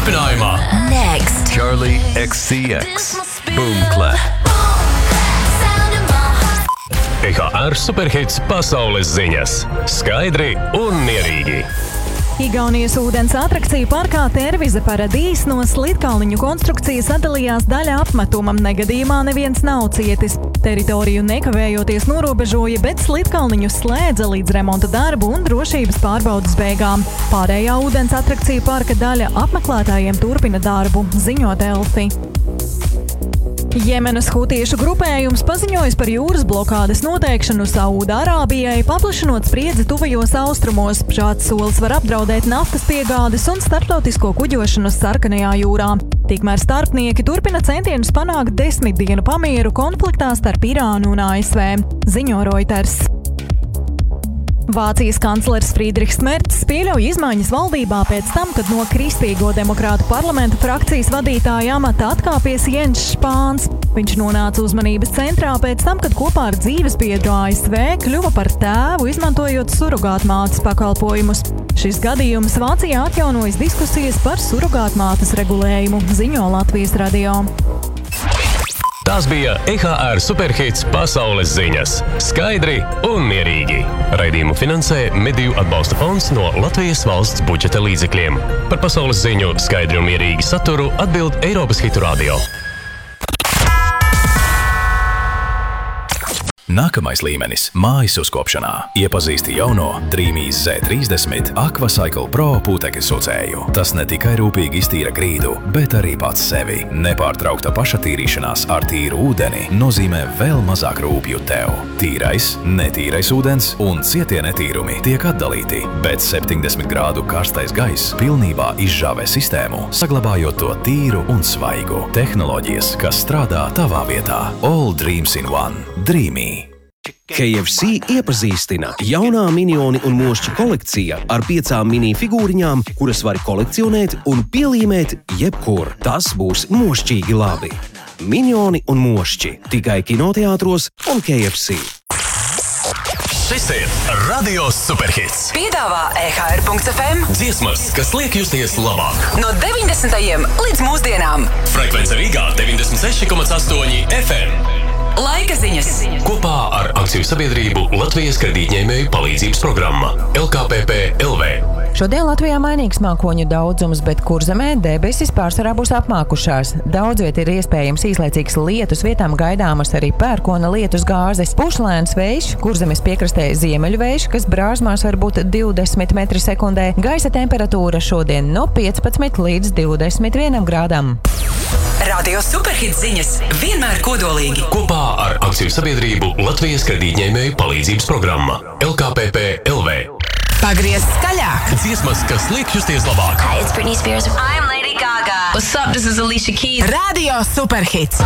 turpinājumā Next. Charlie XCX. Boomclap. EHR Superhits pasaules ziņas. Skaidri un mierīgi. Igaunijas ūdens atrakciju parkā Tervize Paradīs no slitkalniņu konstrukcijas atdalījās daļa apmetuma. Negadījumā neviens nav cietis. Teritoriju nekavējoties norobežoja, bet slitkalniņus slēdza līdz remonta darbu un drošības pārbaudas beigām. Pārējā ūdens atrakciju parka daļa apmeklētājiem turpina darbu, ziņo Delfi. Jemenas hutiešu grupējums paziņojas par jūras blokādes noteikšanu Saūda-Arābijai, paplašinot spriedzi tuvajos austrumos. Šāds solis var apdraudēt naftas piegādes un starptautisko kuģošanu Sarkanajā jūrā. Tikmēr starpnieki turpina centienus panākt 10 dienu pamieru konfliktā starp Irānu un ASV, ziņo Reuters. Vācijas kanclers Friedrichs Mercs pieļauj izmaiņas valdībā pēc tam, kad no Kristīgo demokrātu parlamenta frakcijas vadītāja amata atkāpies Jens Spāns. Viņš nonāca uzmanības centrā pēc tam, kad kopā ar dzīvesbiedru ASV kļuva par tēvu, izmantojot surogātmātes pakalpojumus. Šis gadījums Vācijā atjaunojas diskusijas par surogātmātes regulējumu, ziņo Latvijas radio. Tās bija EHR Superhits pasaules ziņas. Skaidri un mierīgi. Raidījumu finansē Mediju atbalsta fonds no Latvijas valsts budžeta līdzekļiem. Par pasaules ziņu skaidri un mierīgi saturu atbild Eiropas Hitu Radio. Nākamais līmenis – mājas uzkopšanā. Iepazīsti jauno Dreamy's Z30 Aquacycle Pro putekļu sucēju. Tas ne tikai rūpīgi iztīra grīdu, bet arī pats sevi. Nepārtraukta pašatīrīšanās ar tīru ūdeni nozīmē vēl mazāk rūpju tev. Tīrais, netīrais ūdens un cietie netīrumi tiek atdalīti, bet 70 grādu karstais gaiss pilnībā izžāvē sistēmu, saglabājot to tīru un svaigu. Tehnoloģijas, kas strādā tavā vietā. All dreams in one. Dreamy. KFC iepazīstina jaunā minioni un mošķi kolekcija ar 5 mini figūriņām, kuras var kolekcionēt un pielīmēt jebkur. Tas būs mošķīgi labi. Minioni un mošķi tikai kinoteātros un KFC. Šis ir Radio Superhits. Piedāvā EHR.FM Dziesmas, kas liek justies labāk. no 90. līdz mūsdienām. Frekvence Rīgā 96,8 FM. Laika ziņas. Kopā ar akciju sabiedrību Latvijas kredītņēmēju palīdzības programma LKPP LV. Šodien Latvijā mainīgs mākoņu daudzums, bet Kurzemē debesis pārsvarā būs apmākušās. Daudz viet ir iespējams īslaicīgs lietus, vietām gaidāmas arī pērkona lietus gāzes. Pušlēns vējš, Kurzemes piekrastē ziemeļu vējš, kas brāzmās var būt 20 metri sekundē. Gaisa temperatūra šodien no 15 līdz 21 grādam. Radio Superhits ziņas vienmēr kodolīgi. Kopā ar akciju sabiedrību Latvijas kredītņēmēju palīdzības programma LKPP LV. Pagriez skaļāk. Dziesmas, kas liek justies labāk. Hi, it's Britney Spears. I'm Lady Gaga. What's up? This is Alicia Keys. Radio Superhits.